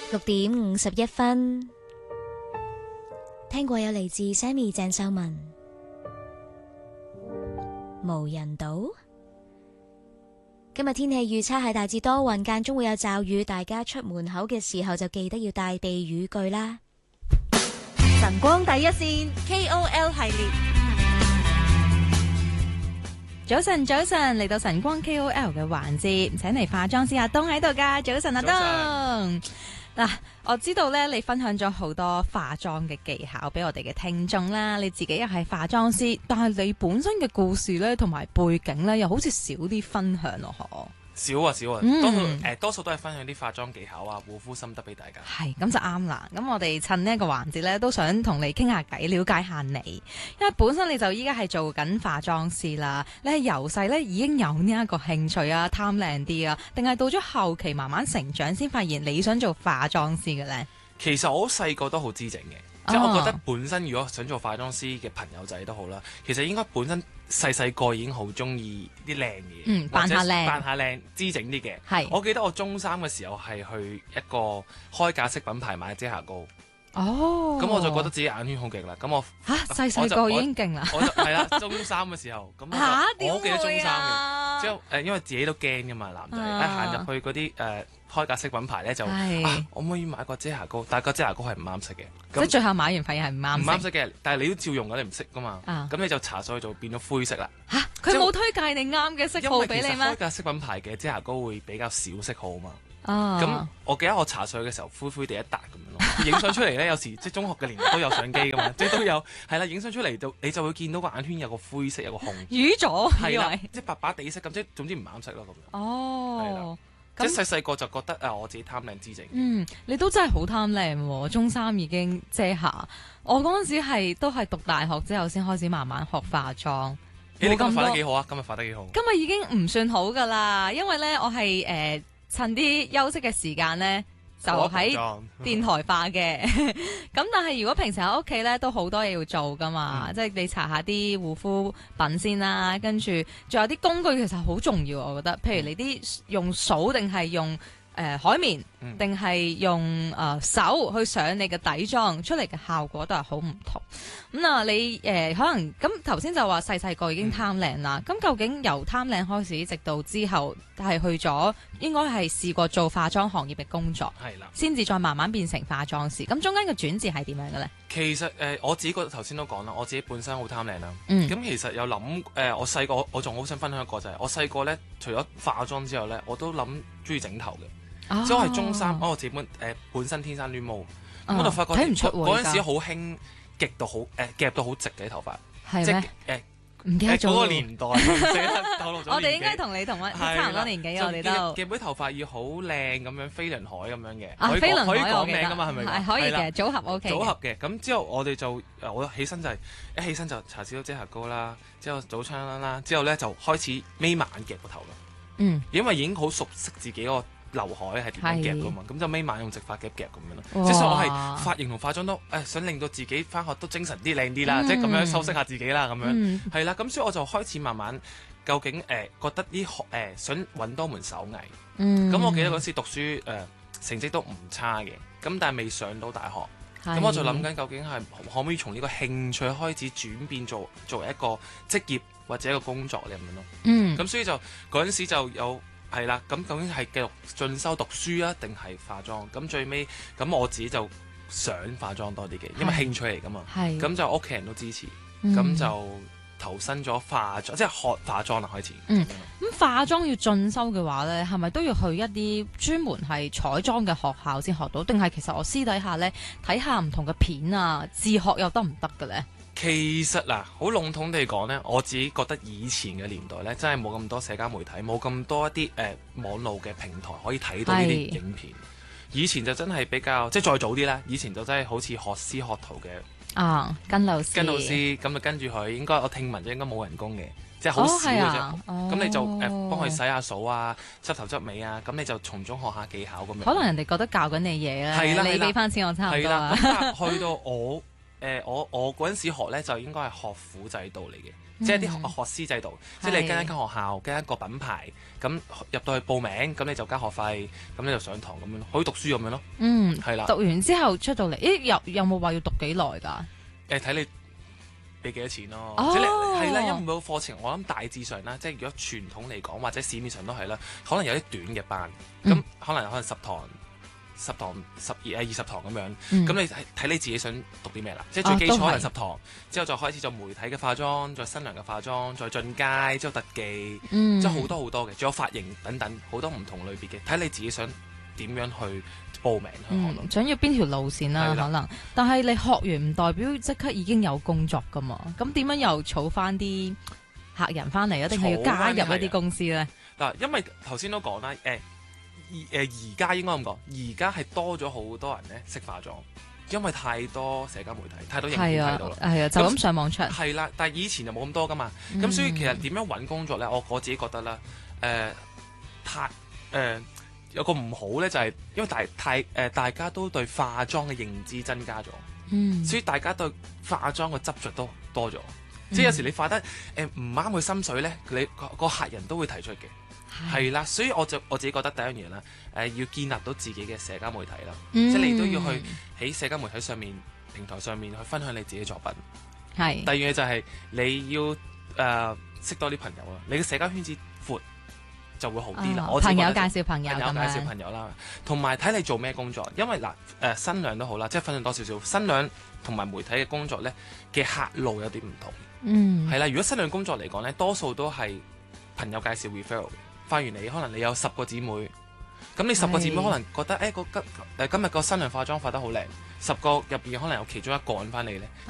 6:51，聽過有嚟自 Sammy 鄭秀文無人島。今日天氣預測係大致多雲，間中會有驟雨，大家出門口嘅時候就記得要帶備雨具啦。晨光第一線 KOL 系列， 早晨，嚟到晨光 KOL 嘅環節，請嚟化妝師阿東喺度噶。早晨，阿東。嗱，我知道咧，你分享咗好多化妝嘅技巧俾我哋嘅聽眾啦。你自己又係化妝師，但係你本身嘅故事咧同埋背景咧，又好似少啲分享咯，嗬？ 少啊，多數都係分享啲化妝技巧啊、護膚心得俾大家。 係，咁就啱啦。咁我哋趁呢一個環節咧，都想同你傾下偈，了解下你。因為本身你就依家係做緊化妝師啦，你係由細咧已經有呢一個興趣啊，貪靚啲啊，定係到咗後期慢慢成長先發現你想做化妝師嘅咧？ 其實我好細個都好知整嘅。即係我覺得本身如果想做化妝師嘅朋友仔都好啦，其實應該本身細個已經好中意啲靚嘢， 扮下靚，知整啲嘅。 係， 我記得我中三嘅時候係去一個開架式品牌買遮瑕膏。 哦， 咁我就覺得自己眼圈好勁啦。咁我細個已經勁啦。 我就係啦，中三嘅時候咁我記得中三嘅，之後因為自己都驚噶嘛，男仔行入去嗰啲開架式品牌咧就我可唔可以買個遮瑕膏？但係個遮瑕膏係唔啱色嘅， 即係最後買完發現係唔啱色嘅。但係你都照用㗎，你唔識噶嘛。咁你就搽上去就變咗灰色啦。 佢冇推介你啱嘅色號俾你咩？ 因為其實開架式品牌嘅遮瑕膏會比較少色號啊嘛。咁我記得我搽上去嘅時候灰灰地一笪咁樣咯。影相出嚟咧，有時即係中學嘅年代都有相機噶嘛，即係都有係啦。影相出嚟你就會見到個眼圈有個灰色，有個紅瘀咗， 係啦，即係白白地色咁，即係總之唔啱色咯咁樣。係啦。即係細個就覺得我自己貪靚知整。 你都真係好貪靚喎！中三已經遮瑕，我嗰陣時都係讀大學之後先開始慢慢學化妝。 你今日化得幾好啊？今日化得幾好？ 今日已經唔算好噶啦，因為咧我係趁啲休息嘅時間咧就喺電台化嘅。咁但係如果平時喺屋企咧都好多嘢要做噶嘛，即係你搽下啲護膚品先啦，跟住仲有啲工具其實好重要，我覺得。譬如你啲用掃定係用海綿，定係用手去上你嘅底妝，出嚟嘅效果都係好唔同。咁你可能咁頭先就話細個已經貪靚啦。咁究竟由貪靚開始，直到之後係去咗，應該係試過做化妝行業嘅工作，係啦，先至再慢慢變成化妝師。咁中間嘅轉折係點樣嘅咧？ 其實我自己覺得頭先都講啦，我自己本身好貪靚啦。咁其實有諗我細個我仲好想分享一個就係我細個咧，除咗化妝之後咧，我都諗中意整頭嘅。即係我係中三，我自己本身天生亂毛，咁我就發覺睇唔出嗰陣時好興極到好夾到好直嘅啲頭髮， 係咩？唔記得咗嗰個年代， 我哋應該同你差唔多年紀，我哋都夾啲頭髮要好靚咁樣飛輪海咁樣嘅， 飛輪海可以講名噶嘛？係咪？ 係可以嘅，組合 OK。 組合嘅，咁之後我哋就我起身就一起身就搽少咗遮瑕膏啦，之後早餐啦，之後咧就開始眯埋眼夾個頭咯。因為已經好熟悉自己個劉海係點樣夾噶嘛，咁就眯埋用直髮夾咁樣咯。即係我係髮型同化妝都想令到自己翻學都精神啲靚啲啦，即係咁樣修飾下自己啦咁樣。係啦，咁所以我就開始慢慢究竟覺得想揾多門手藝。咁我記得嗰時讀書成績都唔差嘅，咁但係未上到大學。咁我就諗緊究竟係可唔可以從呢個興趣開始轉變做一個職業或者一個工作咁樣咯。咁所以就嗰陣時就有。係啦，咁究竟係繼續進修讀書啊，定係化妝？咁最尾咁我自己就想化妝多啲嘅，因為興趣嚟噶嘛。咁就屋企人都支持，咁就投身咗化妝，即係學化妝啦開始。 咁化妝要進修嘅話咧，係咪都要去一啲專門係彩妝嘅學校先學到？定係其實我私底下咧睇下唔同嘅片啊，自學又得唔得嘅咧？ 其實嗱，好籠統地講呢，我自己覺得以前嘅年代呢，真係冇咁多社交媒體，冇咁多一啲網絡嘅平台可以睇到呢啲影片。以前就真係比較即係再早啲啦，以前就真係好似學師學徒嘅跟老師咁就跟住佢，應該我聽聞就應該冇人工嘅，即係好少嘅啫。咁你就幫佢洗下掃啊，執頭執尾啊，咁你就從中學下技巧咁樣。 可能人哋覺得教緊你嘢啦，你俾翻錢我差唔多。 係啦，咁去到我嗰陣時學咧就應該係學府制度嚟嘅。即係啲學師制度，即係你跟一間學校，跟一個品牌，咁入到去報名，咁你就交學費，咁你就上堂咁樣，可以讀書咁樣咯。係啦。 讀完之後出到嚟，有冇話要讀幾耐㗎？ 睇你俾幾多錢咯。即係係啦，因為每個課程我諗大致上啦，即係如果傳統嚟講或者市面上都係啦，可能有啲短嘅班，咁可能10堂。10堂、20堂咁樣，咁你睇你自己想讀啲咩啦？即係最基礎可能10堂，之後就開始做媒體嘅化妝，再新娘嘅化妝，再進階，之後特技，即係好多好多嘅，仲有髮型等等，好多唔同類別嘅，睇你自己想點樣去報名去學咯。 想要邊條路線啦，可能。但係你學完唔代表即刻已經有工作噶嘛？咁點樣又儲翻啲客人翻嚟啊？定係要加入一啲公司咧？ 嗱，因為頭先都講啦，而家應該咁講，而家係多咗好多人咧識化妝，因為太多社交媒體，太多影片睇到啦。 係啊，就咁上網出。 係啦，但係以前就冇咁多噶嘛。咁所以其實點樣揾工作咧？我自己覺得啦，有個唔好咧，就係因為大家都對化妝嘅認知增加咗，所以大家對化妝嘅執着都多咗。即係有時你化得唔啱佢心水咧，你個客人都會提出嘅。係啦，所以我自己覺得第一樣嘢啦，要建立到自己嘅社交媒體啦，即係你都要去喺社交媒體上面、平台上面去分享你自己作品。係。第二樣嘢就係你要識多啲朋友啦，你嘅社交圈子闊就會好啲啦。我朋友介紹朋友咁樣。朋友介紹朋友啦，同埋睇你做咩工作，因為新娘都好啦，即係分享多少少新娘同埋媒體嘅工作咧嘅客路有啲唔同。係啦，如果新娘工作嚟講咧，多數都係朋友介紹 referral。化完你，可能你有10個姊妹，咁你10個姊妹可能覺得今日個新娘化妝化得好靚，10個入邊可能有其中一個揾翻你咧。